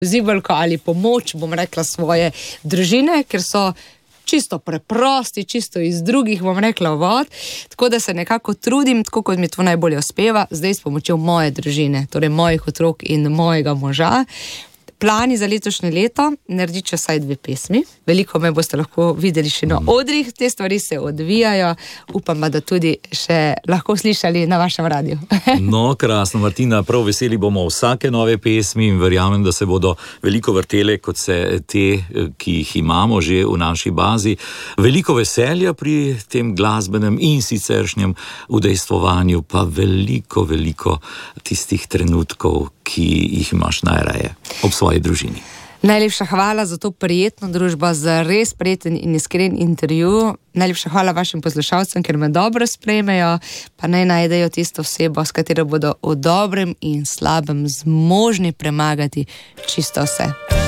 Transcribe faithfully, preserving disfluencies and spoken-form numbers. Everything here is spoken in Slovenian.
zibelko ali pomoč, bom rekla, svoje družine, ker so čisto preprosti, čisto iz drugih, bom rekla, vod, tako da se nekako trudim, tako kot mi to najbolje uspeva, zdaj s pomočjo moje družine, torej mojih otrok in mojega moža. Plani za letošnje leto, narediti vsaj dve pesmi. Veliko me boste lahko videli še na odrih, te stvari se odvijajo, upam, da tudi še lahko slišali na vašem radiju. No, krasno, Martina, prav veseli bomo vsake nove pesmi in verjamem, da se bodo veliko vrtele, kot se te, ki jih imamo že v naši bazi. Veliko veselja pri tem glasbenem in siceršnjem udejstvovanju, pa veliko, veliko tistih trenutkov, ki jih imaš najraje ob svoji družini. Najlepša hvala za to prijetno družbo, za res prijeten in iskren intervju. Najlepša hvala vašim poslušalcem, ker me dobro sprejmejo, pa naj najdejo tisto osebo, s katero bodo v dobrem in slabem zmožni premagati čisto vse.